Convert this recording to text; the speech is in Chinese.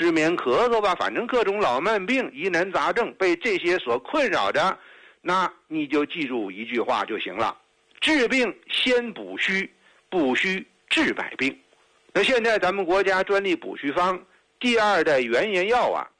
失眠、咳嗽吧，反正各种老慢病、疑难杂症被这些所困扰着，那你就记住一句话就行了：治病先补虚，补虚治百病。那现在咱们国家专利补虚方第2代原研药啊，